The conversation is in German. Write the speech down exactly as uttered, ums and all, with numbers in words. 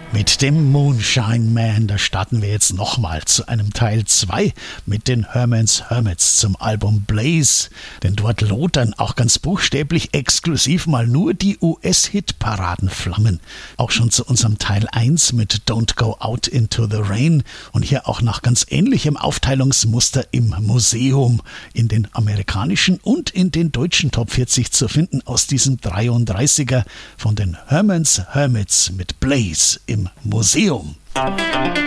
Mit dem Moonshine Man, da starten wir jetzt nochmal zu einem Teil zwei mit den Herman's Hermits zum Album Blaze. Denn dort lodern auch ganz buchstäblich exklusiv mal nur die U S-Hitparadenflammen. Auch schon zu unserem Teil eins mit Don't Go Out Into the Rain und hier auch nach ganz ähnlichem Aufteilungsmuster im Museum in den amerikanischen und in den deutschen Top vierzig zu finden aus diesem dreiunddreißiger von den Herman's Hermits mit Blaze im Museum.